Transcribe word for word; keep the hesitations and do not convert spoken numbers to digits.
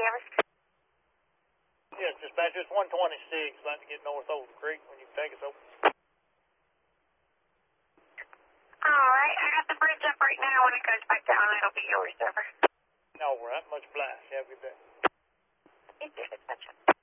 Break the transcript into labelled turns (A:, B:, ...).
A: Canvas?
B: Yes, dispatcher, it's one twenty-six. Like to get north over the creek when you take us over.
A: Alright, I got the bridge up right now. When it goes back down, it'll be yours, over.
B: All right, much obliged. Have a good day.
A: You too, dispatcher.